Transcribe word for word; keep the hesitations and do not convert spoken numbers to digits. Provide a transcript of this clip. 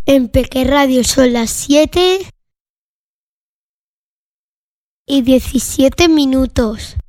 En Peque Radio son las siete y diecisiete minutos.